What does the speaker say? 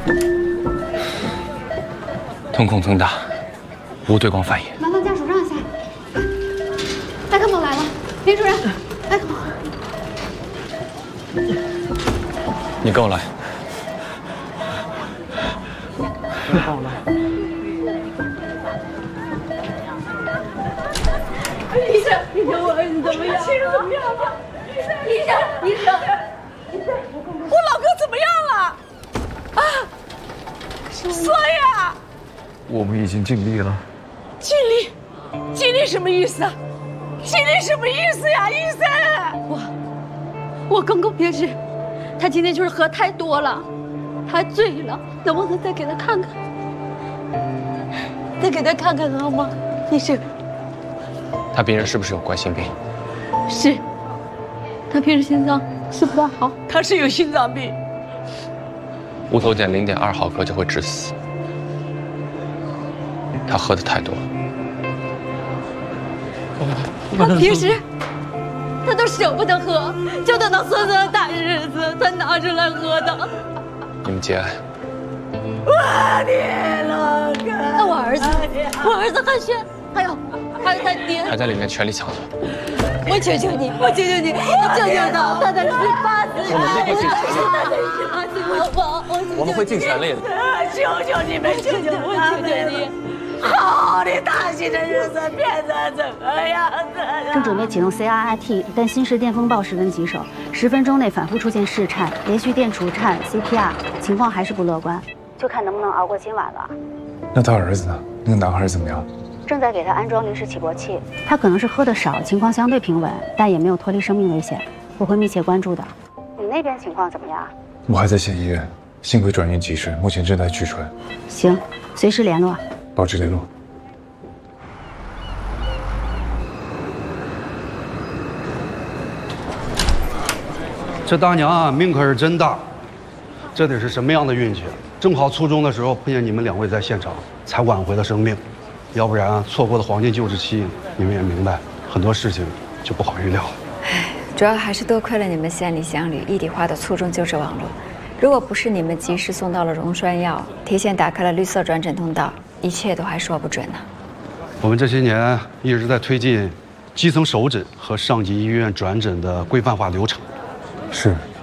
瞳孔增大，无对光反应。 麻烦家属让一下。艾克蒙来了，林主任，艾克蒙。 你跟我来。 跟我来。 医生，我儿子怎么样？情况怎么样了？医生，我老哥怎么样了？啊，说呀！ 我们已经尽力了。 尽力什么意思啊？尽力什么意思呀，医生？ 我公公也是，他今天就是喝太多了，他醉了，能不能再给他看看？再给他看看好吗？医生。 他病人是不是有冠心病？ 是，他平时心脏是不太好。 他是有心脏病， 无头碘0.2毫克就会致死。他喝的太多了。 他平时他都舍不得喝，就等到孙子的大日子才拿出来喝的。 你们节哀。 我的老哥， 那我儿子汉轩，还有他爹， 还在里面全力抢救。 我求求你，你救救他，他才18岁， 我们立刻尽全力， 我们会尽全力的。 求求你们，求求他们！好的大喜的日子变成这个样子了。 正准备启动 CRRT， 但心室电风暴十分棘手，10分钟内反复出现室颤，连续电除颤 CPR， 情况还是不乐观，就看能不能熬过今晚了。 那他儿子呢？那个男孩怎么样？ 正在给他安装临时起搏器，他可能是喝得少，情况相对平稳，但也没有脱离生命危险，我会密切关注的。你那边情况怎么样？ 我还在县医院，幸亏转运及时，目前正在取纯。 行，随时联络。 保持联络。 这大娘啊，命可是真大，这得是什么样的运气？正好初中的时候碰见你们2位在现场，才挽回了生命，要不然错过了黄金救治期，你们也明白，很多事情就不好预料了。 唉，主要还是多亏了你们县里乡里一体化的初中救治网络，如果不是你们及时送到了溶栓药，提前打开了绿色转诊通道，一切都还说不准呢。 我们这些年一直在推进基层首诊和上级医院转诊的规范化流程。 是。